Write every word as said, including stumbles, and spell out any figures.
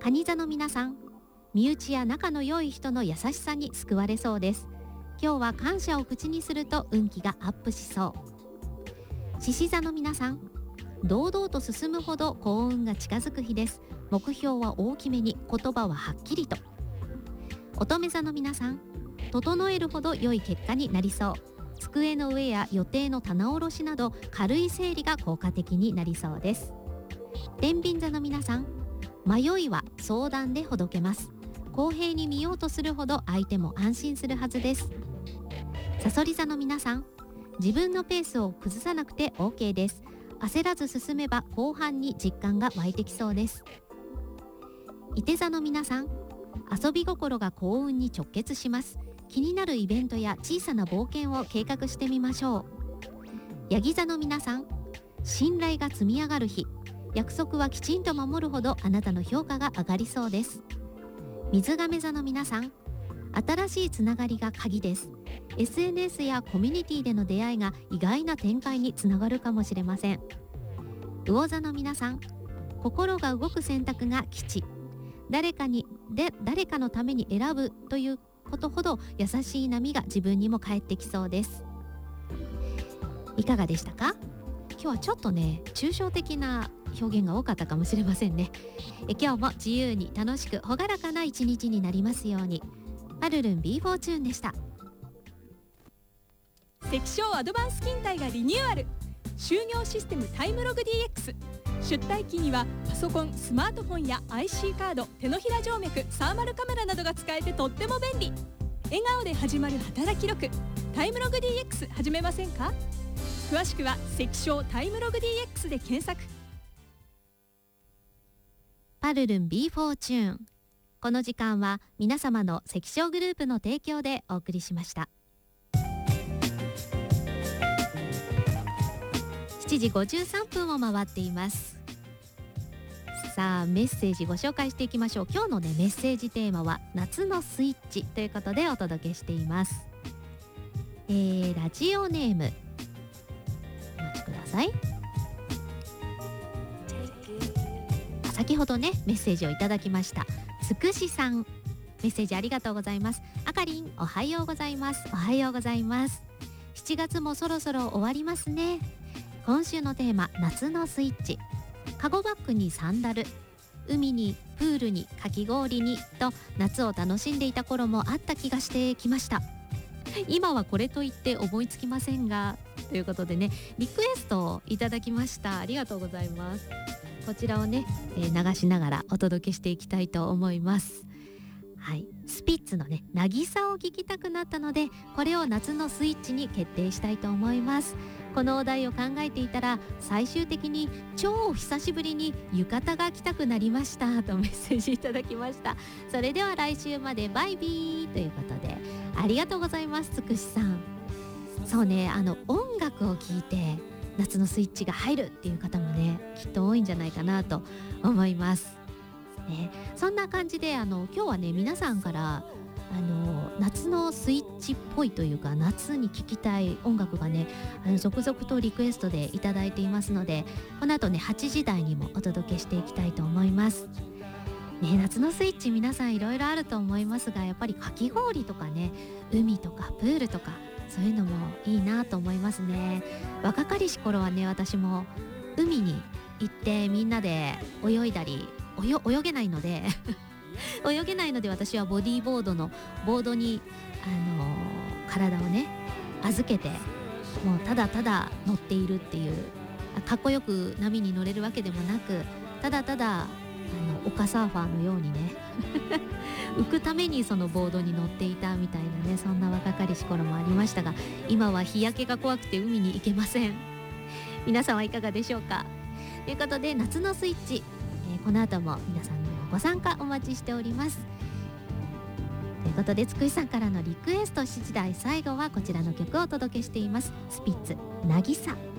蟹座の皆さん、身内や仲の良い人の優しさに救われそうです。今日は感謝を口にすると運気がアップしそう。獅子座の皆さん、堂々と進むほど幸運が近づく日です。目標は大きめに、言葉ははっきりと。乙女座の皆さん、整えるほど良い結果になりそう。机の上や予定の棚卸しなど軽い整理が効果的になりそうです。天秤座の皆さん、迷いは相談でほどけます。公平に見ようとするほど相手も安心するはずです。蠍座の皆さん、自分のペースを崩さなくて OK です。焦らず進めば後半に実感が湧いてきそうです。射手座の皆さん、遊び心が幸運に直結します。気になるイベントや小さな冒険を計画してみましょう。ヤギ座の皆さん、信頼が積み上がる日。約束はきちんと守るほどあなたの評価が上がりそうです。水亀座の皆さん、新しいつながりが鍵です。 エスエヌエス やコミュニティでの出会いが意外な展開につながるかもしれません。魚座の皆さん、心が動く選択が吉。誰かにで誰かのために選ぶということほど優しい波が自分にも返ってきそうです。いかがでしたか？今日はちょっとね、抽象的な表現が多かったかもしれませんね。え今日も自由に楽しく朗らかな一日になりますように。パルルン ビーフォーチューンでした。 関証アドバンス勤怠がリニューアル。就業システムタイムログ ディーエックス。 出退期にはパソコン、スマートフォンや アイシー カード、手のひら静脈、サーマルカメラなどが使えてとっても便利。笑顔で始まる働き力、タイムログ ディーエックス 始めませんか？詳しくは関証タイムログ ディーエックス で検索。 パルルン ビーフォーチューン。この時間は皆様の関証グループの提供でお送りしました。しちじごじゅうさんぷんを回っています。さあメッセージご紹介していきましょう。今日のねメッセージテーマは夏のスイッチということでお届けしています。えー、ラジオネームお待ちください。先ほどねメッセージをいただきましたつくしさん、メッセージありがとうございます。あかりんおはようございます。おはようございます。しちがつもそろそろ終わりますね。今週のテーマ、夏のスイッチ。カゴバッグにサンダル、海にプールにかき氷にと夏を楽しんでいた頃もあった気がしてきました。今はこれと言って思いつきませんが、ということでねリクエストをいただきました。ありがとうございます。こちらをね、えー、流しながらお届けしていきたいと思います。はい、スピッツのね渚を聞きたくなったので、これを夏のスイッチに決定したいと思います。このお題を考えていたら最終的に超久しぶりに浴衣が着たくなりましたとメッセージいただきました。それでは来週までバイビーということで、ありがとうございます。つくしさん、そうね、あの音楽を聴いて夏のスイッチが入るっていう方もねきっと多いんじゃないかなと思います、ね、そんな感じであの今日はね皆さんからあの夏のスイッチっぽいというか夏に聴きたい音楽がねあの続々とリクエストでいただいていますので、この後ねはちじ台にもお届けしていきたいと思います、ね、夏のスイッチ皆さんいろいろあると思いますが、やっぱりかき氷とかね海とかプールとかそういうのもいいなと思いますね。若かりし頃はね私も海に行ってみんなで泳いだり泳げないので泳げないので私はボディーボードのボードに、あのー、体をね預けてもうただただ乗っているっていう、かっこよく波に乗れるわけでもなく、ただただあの丘サーファーのようにね浮くためにそのボードに乗っていたみたいなね、そんな若かりし頃もありましたが、今は日焼けが怖くて海に行けません。皆さんはいかがでしょうか。ということで夏のスイッチ、えー、この後も皆さんのご参加お待ちしております。ということでつくしさんからのリクエストしちじ台最後はこちらの曲をお届けしています。スピッツ渚。